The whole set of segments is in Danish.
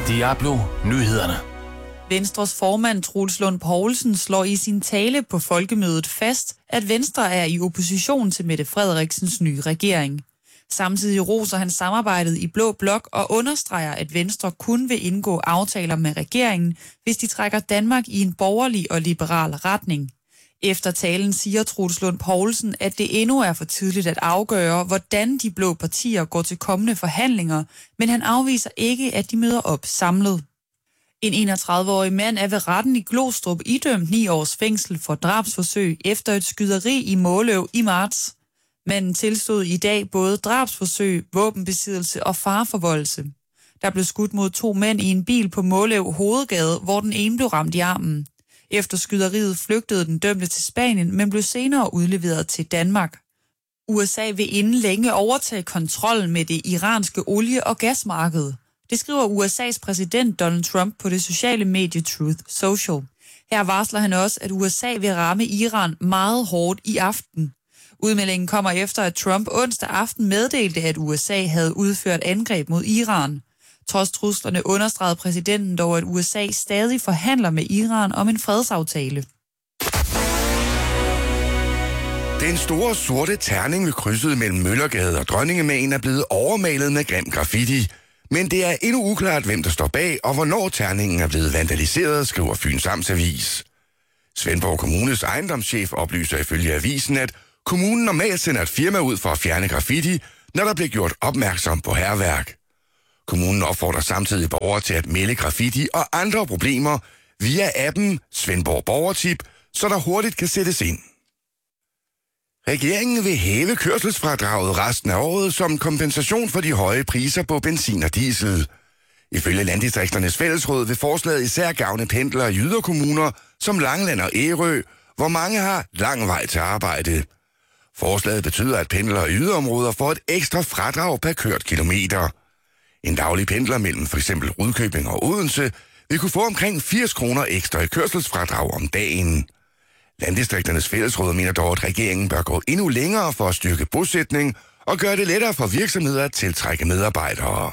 Diablo Nyhederne. Venstres formand Troels Lund Poulsen slår i sin tale på folkemødet fast, at Venstre er i opposition til Mette Frederiksens nye regering. Samtidig roser han samarbejdet i Blå Blok og understreger, at Venstre kun vil indgå aftaler med regeringen, hvis de trækker Danmark i en borgerlig og liberal retning. Efter talen siger Troels Lund Poulsen, at det endnu er for tidligt at afgøre, hvordan de blå partier går til kommende forhandlinger, men han afviser ikke, at de møder op samlet. En 31-årig mand er ved retten i Glostrup idømt 9 års fængsel for drabsforsøg efter et skyderi i Måløv i marts. Manden tilstod i dag både drabsforsøg, våbenbesiddelse og fareforvoldelse. Der blev skudt mod 2 mænd i en bil på Måløv Hovedgade, hvor den ene blev ramt i armen. Efter skyderiet flygtede den dømte til Spanien, men blev senere udleveret til Danmark. USA vil inden længe overtage kontrollen med det iranske olie- og gasmarked. Det skriver USA's præsident Donald Trump på det sociale medie Truth Social. Her varsler han også, at USA vil ramme Iran meget hårdt i aften. Udmeldingen kommer efter, at Trump onsdag aften meddelte, at USA havde udført angreb mod Iran. Trods truslerne understregede præsidenten dog, at USA stadig forhandler med Iran om en fredsaftale. Den store sorte terning ved krydset mellem Møllergade og Dronningemäen er blevet overmalet med grim graffiti. Men det er endnu uklart, hvem der står bag, og hvornår terningen er blevet vandaliseret, skriver Fyns Amtsavis. Svendborg Kommunes ejendomschef oplyser ifølge avisen, at kommunen normalt sender et firma ud for at fjerne graffiti, når der bliver gjort opmærksom på hærværk. Kommunen opfordrer samtidig borgere til at melde graffiti og andre problemer via appen Svendborg Borgertip, så der hurtigt kan sættes ind. Regeringen vil hæve kørselsfradraget resten af året som kompensation for de høje priser på benzin og diesel. Ifølge Landdistrikternes Fællesråd vil forslaget især gavne pendlere i yderkommuner som Langeland og Ærø, hvor mange har lang vej til arbejde. Forslaget betyder, at pendlere i yderområder får et ekstra fradrag per kørt kilometer. En daglig pendler mellem f.eks. Rudkøbing og Odense vil kunne få omkring 80 kroner ekstra i kørselsfradrag om dagen. Landdistrikternes Fællesråd mener dog, at regeringen bør gå endnu længere for at styrke bosætning og gøre det lettere for virksomheder at tiltrække medarbejdere.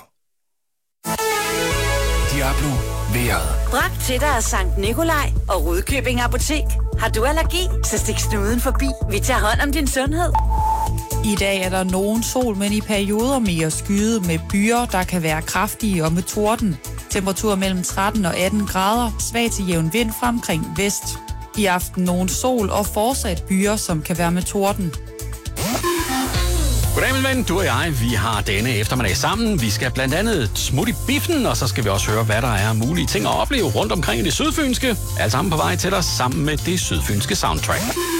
Diablo vejret. Bragt til dig af Sankt Nikolaj og Rudkøbing Apotek. Har du allergi, så stik snuden forbi. Vi tager hånd om din sundhed. I dag er der nogen sol, men i perioder mere skyet med byer, der kan være kraftige og med torden. Temperatur mellem 13 og 18 grader, svag til jævn vind fra omkring vest. I aften nogen sol og fortsat byer, som kan være med torden. Goddag, min ven. Du og jeg, vi har denne eftermiddag sammen. Vi skal blandt andet smutte i biffen, og så skal vi også høre, hvad der er mulige ting at opleve rundt omkring i det sydfynske. Alt sammen på vej til dig sammen med det sydfynske soundtrack.